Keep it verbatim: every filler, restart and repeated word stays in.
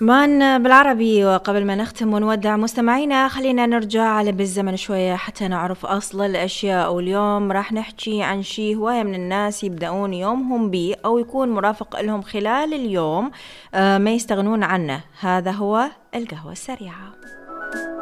مان بالعربي. وقبل ما نختم ونودع مستمعينا خلينا نرجع على بالزمن شوية حتى نعرف أصل الأشياء. واليوم راح نحكي عن شيء هواية من الناس يبدأون يومهم بيه أو يكون مرافق لهم خلال اليوم، آه ما يستغنون عنه. هذا هو القهوة السريعة.